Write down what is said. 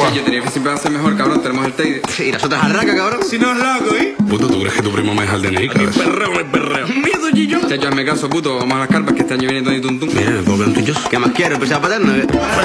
guapa. Yo tenía que siempre va a ser mejor, cabrón. Tenemos el Teide. Y nosotros al raca, cabrón. Si no es loco, ¿eh? Puto, ¿tú crees que tu primo me deja el DNI, cabrón? Perreo, me perreo. Miedo, Gillo. Chacho, hazme caso, puto. Vamos a las carpas que este año viene Tony Tuntum. Mira, ¿me puedo ver un tuyo? ¿Qué más quiero? ¿Empezar a paterno?